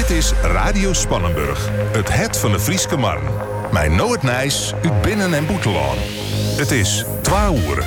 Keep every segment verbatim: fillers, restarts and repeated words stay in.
Dit is Radio Spannenburg, het het van de Frieske Marn. Mijn Noord Nijs, uit Binnen- en Boetelaan. Het is twaalf uur.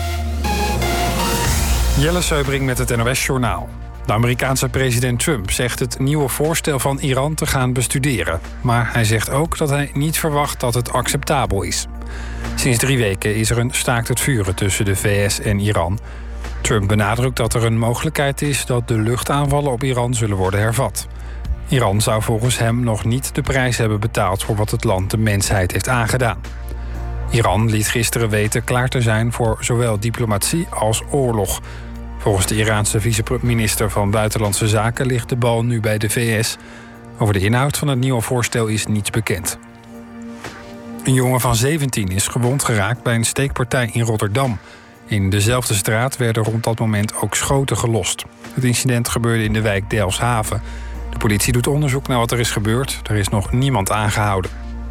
Jelle Seubring met het N O S-journaal. De Amerikaanse president Trump zegt het nieuwe voorstel van Iran te gaan bestuderen. Maar hij zegt ook dat hij niet verwacht dat het acceptabel is. Sinds drie weken is er een staakt het vuren tussen de V S en Iran. Trump benadrukt dat er een mogelijkheid is dat de luchtaanvallen op Iran zullen worden hervat. Iran zou volgens hem nog niet de prijs hebben betaald voor wat het land de mensheid heeft aangedaan. Iran liet gisteren weten klaar te zijn voor zowel diplomatie als oorlog. Volgens de Iraanse vice-minister van Buitenlandse Zaken ligt de bal nu bij de V S. Over de inhoud van het nieuwe voorstel is niets bekend. Een jongen van zeventien is gewond geraakt bij een steekpartij in Rotterdam. In dezelfde straat werden rond dat moment ook schoten gelost. Het incident gebeurde in de wijk Delfshaven. De politie doet onderzoek naar wat er is gebeurd. Er is nog niemand aangehouden.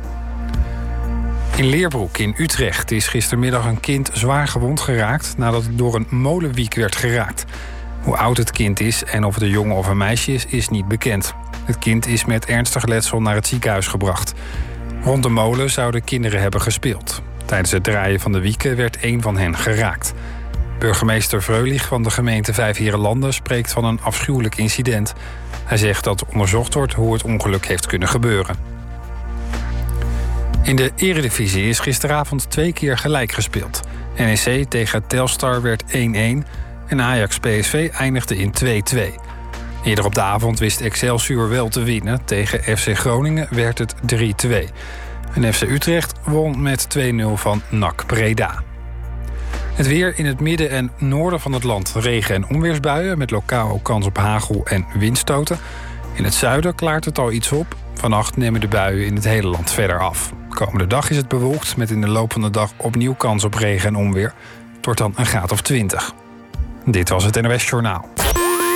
In Leerbroek in Utrecht is gistermiddag een kind zwaar gewond geraakt nadat het door een molenwiek werd geraakt. Hoe oud het kind is en of het een jongen of een meisje is, is niet bekend. Het kind is met ernstig letsel naar het ziekenhuis gebracht. Rond de molen zouden kinderen hebben gespeeld. Tijdens het draaien van de wieken werd één van hen geraakt. Burgemeester Vreulich van de gemeente Vijfheerenlanden spreekt van een afschuwelijk incident. Hij zegt dat onderzocht wordt hoe het ongeluk heeft kunnen gebeuren. In de Eredivisie is gisteravond twee keer gelijk gespeeld. N E C tegen Telstar werd één-één en Ajax-P S V eindigde in twee-twee. Eerder op de avond wist Excelsior wel te winnen. Tegen F C Groningen werd het drie-twee. En F C Utrecht won met twee nul van N A C Breda. Het weer in het midden en noorden van het land. Regen- en onweersbuien met lokaal ook kans op hagel en windstoten. In het zuiden klaart het al iets op. Vannacht nemen de buien in het hele land verder af. De komende dag is het bewolkt met in de loop van de dag opnieuw kans op regen en onweer. Het wordt dan een graad of twintig. Dit was het N O S Journaal.